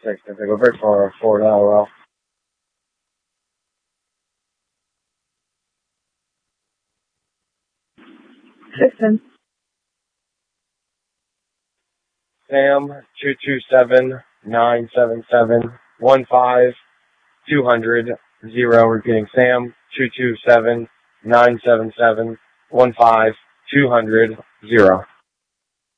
6. I think we're very far forward now, well. Listen. Sam 227-977-15-200. Repeating Sam 227-977-15-200.